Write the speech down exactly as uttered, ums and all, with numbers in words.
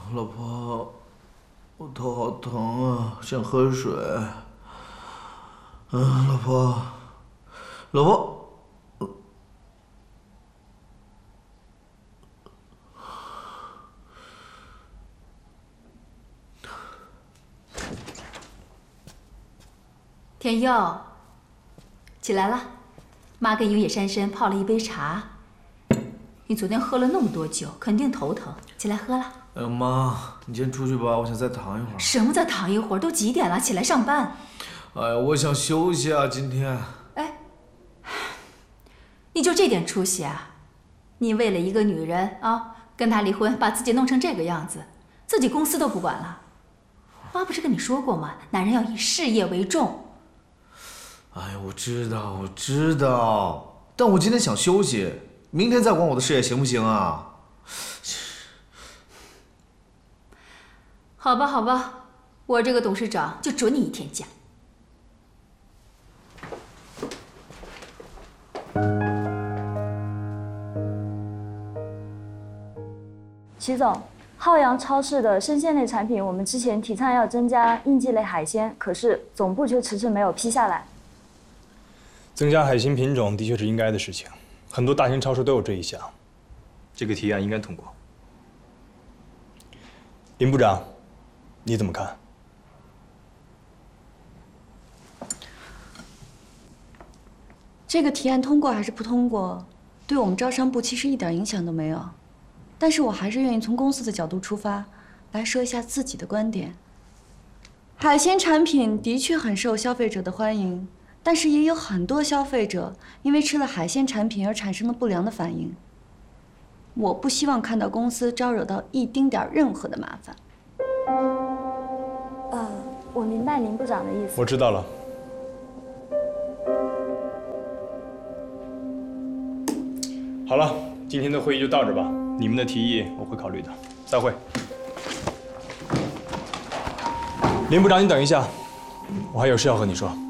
老婆，我头好疼啊，想喝水。嗯，老婆，老婆， 天佑，起来了，妈给你野山参泡了一杯茶。你昨天喝了那么多酒，肯定头疼，起来喝了。 哎呦妈，你先出去吧，我想再躺一会儿。 什么再躺一会儿？都几点了？起来上班。 哎呀，我想休息啊，今天。 哎，你就这点出息啊？你为了一个女人啊，跟她离婚，把自己弄成这个样子，自己公司都不管了。妈不是跟你说过吗？男人要以事业为重。 哎呀，我知道，我知道，但我今天想休息，明天再管我的事业行不行啊？ 好吧，好吧，我这个董事长就准你一天假。 齐总，浩洋超市的生鲜类产品，我们之前提倡要增加应季类海鲜，可是总部却迟迟没有批下来。 增加海鲜品种的确是应该的事情，很多大型超市都有这一项，这个提案应该通过。林部长，你怎么看？ 这个提案通过还是不通过，对我们招商部其实一点影响都没有。但是我还是愿意从公司的角度出发，来说一下自己的观点。海鲜产品的确很受消费者的欢迎，但是也有很多消费者因为吃了海鲜产品而产生了不良的反应。我不希望看到公司招惹到一丁点任何的麻烦。 呃，我明白林部长的意思。 我知道了。好了，今天的会议就到这吧。你们的提议我会考虑的。散会。林部长，你等一下，我还有事要和你说。